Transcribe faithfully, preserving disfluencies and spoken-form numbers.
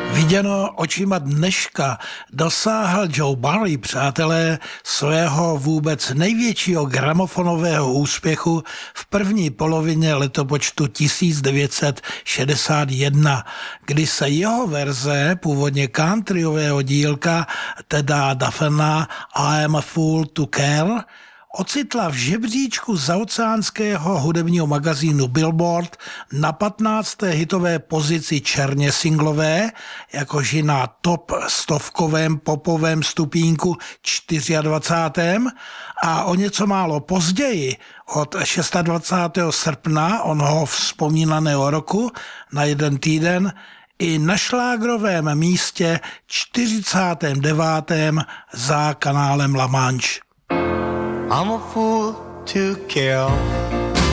Viděno očima dneška dosáhl Joe Barry, přátelé, svého vůbec největšího gramofonového úspěchu v první polovině letopočtu tisíc devět set šedesát jedna, kdy se jeho verze původně countryového dílka Teda Duffena I Am a Fool to Care ocitla v žebříčku zaoceánského hudebního magazínu Billboard na patnácté hitové pozici černě singlové, jakož i na top stovkovém popovém stupínku dvacátém čtvrtém a o něco málo později od dvacátého šestého srpna onoho vzpomínaného roku na jeden týden i na šlágrovém místě čtyřicátém devátém za kanálem La Manche. I'm a fool to care